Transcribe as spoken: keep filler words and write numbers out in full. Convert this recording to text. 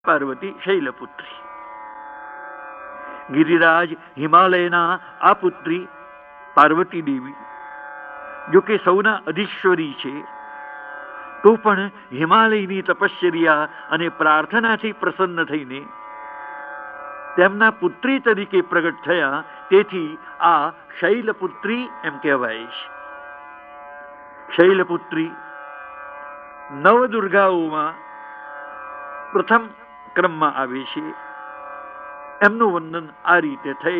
પાર્વતી શૈલપુત્રી. ગિરિરાજ હિમાલયના આ પુત્રી પાર્વતી દેવી જો કે સૌના અધીશ્વરી છે, તો પણ હિમાલયની તપશ્ચર્યા અને પ્રાર્થનાથી પ્રસન્ન થઈને તેમના પુત્રી તરીકે પ્રગટ થયા. તેથી આ શૈલપુત્રી એમ કહેવાય છે. શૈલપુત્રી નવદુર્ગાઓમાં પ્રથમ ક્રમમાં આવે છે. એમનું વર્ણન આ રીતે થઈ.